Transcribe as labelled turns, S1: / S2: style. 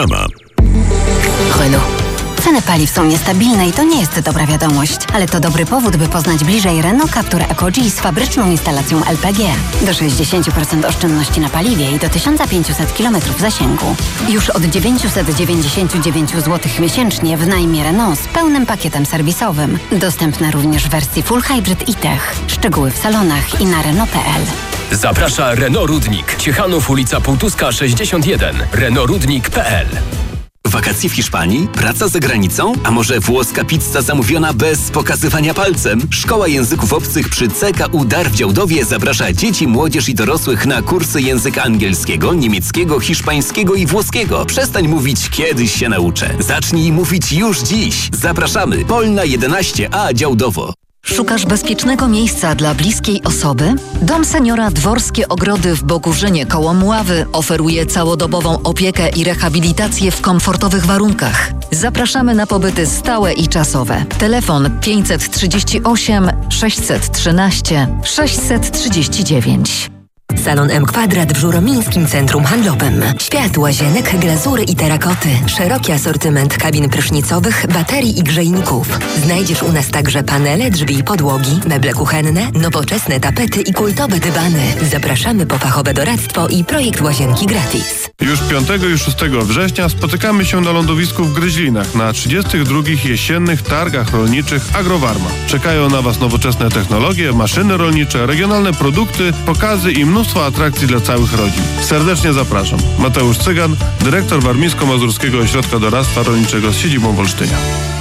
S1: Renault. Ceny paliw są niestabilne i to nie jest dobra wiadomość, ale to dobry powód, by poznać bliżej Renault Captur Eco-G z fabryczną instalacją LPG. Do 60% oszczędności na paliwie i do 1500 km zasięgu. Już od 999 zł miesięcznie w najmie Renault z pełnym pakietem serwisowym. Dostępne również w wersji Full Hybrid i Tech. Szczegóły w salonach i na Renault.pl.
S2: Zaprasza Renault Rudnik. Ciechanów, ulica Półtuska 61. RenaultRudnik.pl.
S3: Wakacje w Hiszpanii? Praca za granicą? A może włoska pizza zamówiona bez pokazywania palcem? Szkoła Języków Obcych przy CKU Dar w Działdowie zaprasza dzieci, młodzież i dorosłych na kursy języka angielskiego, niemieckiego, hiszpańskiego i włoskiego. Przestań mówić, kiedyś się nauczę. Zacznij mówić już dziś. Zapraszamy. Polna 11A Działdowo.
S4: Szukasz bezpiecznego miejsca dla bliskiej osoby? Dom Seniora Dworskie Ogrody w Bogórzynie koło Mławy oferuje całodobową opiekę i rehabilitację w komfortowych warunkach. Zapraszamy na pobyty stałe i czasowe. Telefon 538 613 639.
S5: Salon M Kwadrat w Żuromińskim Centrum Handlowym. Świat łazienek, glazury i terakoty. Szeroki asortyment kabin prysznicowych, baterii i grzejników. Znajdziesz u nas także panele, drzwi i podłogi, meble kuchenne, nowoczesne tapety i kultowe dywany. Zapraszamy po fachowe doradztwo i projekt łazienki gratis.
S6: Już 5 i 6 września spotykamy się na lądowisku w Gryźlinach na 32. jesiennych targach rolniczych Agrowarma. Czekają na Was nowoczesne technologie, maszyny rolnicze, regionalne produkty, pokazy i mnóstwo atrakcji dla całych rodzin. Serdecznie zapraszam. Mateusz Cygan, dyrektor Warmińsko-Mazurskiego Ośrodka Doradztwa Rolniczego z siedzibą w Olsztynie.